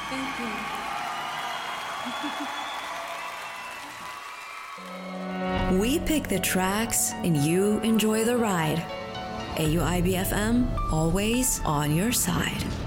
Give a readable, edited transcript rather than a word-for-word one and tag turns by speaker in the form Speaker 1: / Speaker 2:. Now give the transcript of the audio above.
Speaker 1: Thank you.
Speaker 2: We pick the tracks and you enjoy the ride. AUIBFM, always on your side.